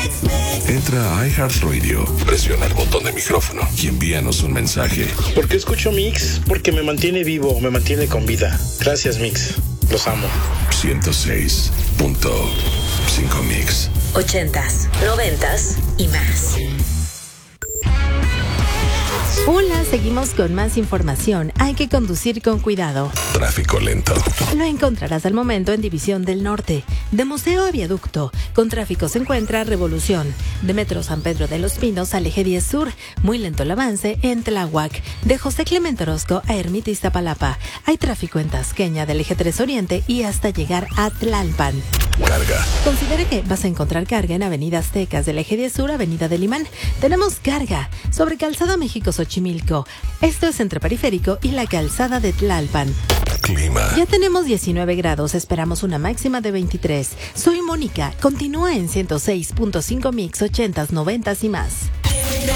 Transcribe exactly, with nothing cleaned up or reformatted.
Entra a iHeartRadio, presiona el botón de micrófono y envíanos un mensaje. ¿Por qué escucho Mix? Porque me mantiene vivo, me mantiene con vida. Gracias, Mix. Los amo. ciento seis punto cinco Mix. Ochentas, noventas y más. Hola, seguimos con más información. Hay que conducir con cuidado. Tráfico lento. Lo encontrarás al momento en División del Norte. De Museo a Viaducto. Con tráfico se encuentra Revolución. De Metro San Pedro de los Pinos al Eje diez Sur. Muy lento el avance en Tláhuac. De José Clemente Orozco a Ermita Iztapalapa. Hay tráfico en Tasqueña del Eje tres Oriente y hasta llegar a Tlalpan. Carga. Considere que vas a encontrar carga en Avenida Aztecas del Eje diez Sur, Avenida del Limán. Tenemos carga sobre Calzada México-Xochimilco. Esto es entre Periférico y la Calzada de Tlalpan. Clima. Ya tenemos diecinueve grados, esperamos una máxima de veintitrés. Soy Mónica, continúa en ciento seis punto cinco Mix, ochentas, noventas y más.